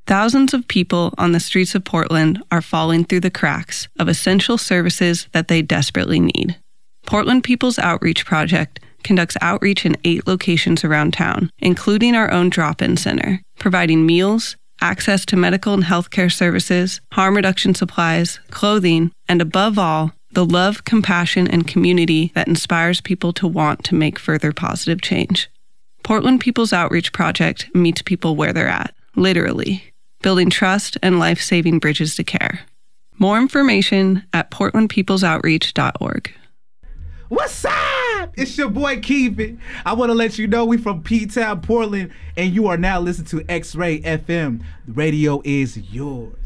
Thousands of people on the streets of Portland are falling through the cracks of essential services that they desperately need. Portland People's Outreach Project conducts outreach in 8 locations around town, including our own drop-in center, providing meals, access to medical and healthcare services, harm reduction supplies, clothing, and above all, the love, compassion, and community that inspires people to want to make further positive change. Portland People's Outreach Project meets people where they're at, literally, building trust and life-saving bridges to care. More information at portlandpeoplesoutreach.org. What's up? It's your boy Keevan. I want to let you know we from P-Town, Portland, and you are now listening to X-Ray FM. The radio is yours.